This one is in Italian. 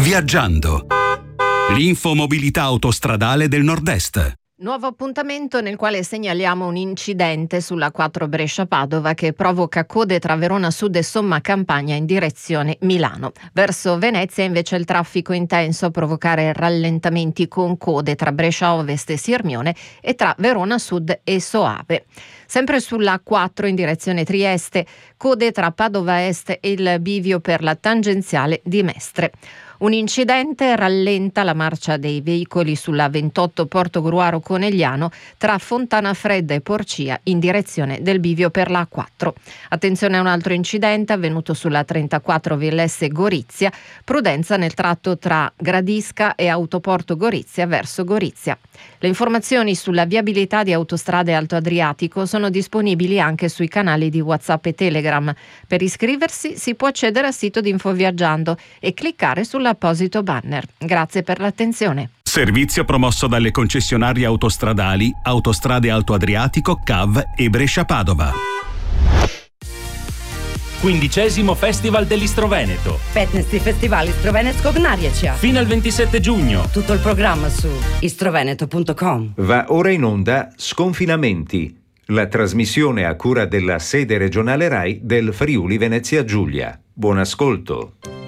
Viaggiando. L'infomobilità autostradale del Nord-Est. Nuovo appuntamento nel quale segnaliamo un incidente sulla 4 Brescia-Padova che provoca code tra Verona Sud e Somma Campagna in direzione Milano. Verso Venezia invece il traffico intenso a provocare rallentamenti con code tra Brescia Ovest e Sirmione e tra Verona Sud e Soave. Sempre sulla 4 in direzione Trieste, code tra Padova Est e il bivio per la tangenziale di Mestre. Un incidente rallenta la marcia dei veicoli sulla 28 Portogruaro Conegliano tra Fontana Fredda e Porcia in direzione del bivio per la A4. Attenzione a un altro incidente avvenuto sulla 34 Villesse Gorizia, prudenza nel tratto tra Gradisca e Autoporto Gorizia verso Gorizia. Le informazioni sulla viabilità di Autostrade Alto Adriatico sono disponibili anche sui canali di WhatsApp e Telegram. Per iscriversi si può accedere al sito di Infoviaggiando e cliccare sull'apposito banner. Grazie per l'attenzione. Servizio promosso dalle concessionarie autostradali Autostrade Alto Adriatico, CAV e Brescia-Padova. 15° Festival dell'Istro-Veneto. 15. Festival Istro-Venetskog Narjeća. Fino al 27 giugno. Tutto il programma su istroveneto.com. Va ora in onda Sconfinamenti, la trasmissione a cura della sede regionale RAI del Friuli Venezia Giulia. Buon ascolto.